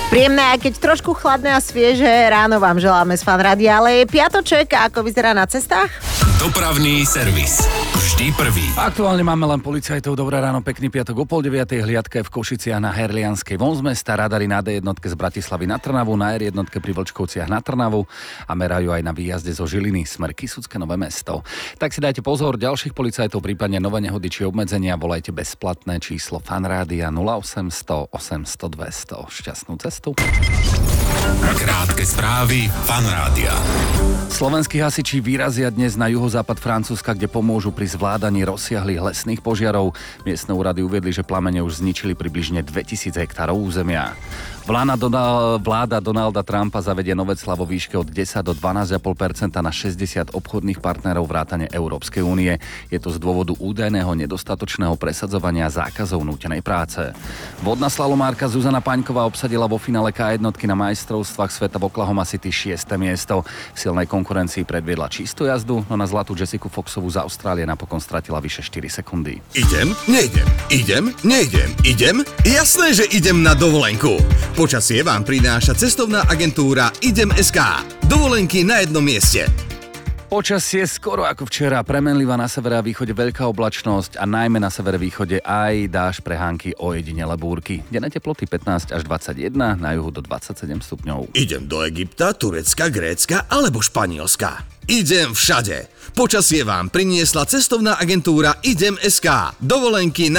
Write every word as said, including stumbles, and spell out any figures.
Príjemné, aj keď trošku chladné a svieže ráno vám želáme z Fan Rádia, ale je piatoček a ako vyzerá na cestách? Dopravný servis. Vždy prvý. Aktuálne máme len policajtov. Dobré ráno, pekný piatok o pol deviatej. Hliadka je v Košiciach na Herlianskej von z mesta, radary na dé jednotke z Bratislavy na Trnavu, na er jednotke pri Vlčkovciach na Trnavu a merajú aj na výjazde zo Žiliny smer Kysucké Nové Mesto. Tak si dajte pozor, ďalších policajtov, prípadne nové nehody či obmedzenia volajte bezplatné číslo Fan Rádia nula osemsto osemsto dvesto. Šťastnú cestu. Krátke správy Fan Rádia. Slovenskí hasiči vyrazia dnes na juhozápad Francúzska, kde pomôžu pri zvládaní rozsiahlych lesných požiarov. Miestne úrady uviedli, že plamene už zničili približne dvetisíc hektárov územia. Vláda, Donal, vláda Donalda Trumpa zavedie nové clá vo výške od desať do dvanásť celá päť percenta na šesťdesiat obchodných partnerov vrátane Európskej únie. Je to z dôvodu údajného nedostatočného presadzovania zákazov nútenej práce. Vodná slalomárka Zuzana Paňková obsadila vo finále ká jednotky na majstrovstvách sveta v Oklahoma City šieste miesto. V silnej konkurencii predviedla čistú jazdu, no na zlatú Jessiku Foxovú z Austrálie napokon stratila vyše štyri sekundy. Idem, nejdem, idem, nejdem, idem? Jasné, že idem na dovolenku. Počasie vám prináša cestovná agentúra Idem bodka es ká. Dovolenky na jednom mieste. Počasie skoro ako včera, premenlivá na severe a východe veľká oblačnosť a najmä na severe východe aj dážď, prehánky, ojedinele búrky. Denné teploty pätnásť až dvadsaťjeden, na juhu do dvadsaťsedem stupňov. Idem do Egypta, Turecka, Grécka alebo Španielska. Idem všade. Počasie vám priniesla cestovná agentúra Idem bodka es ká. Dovolenky na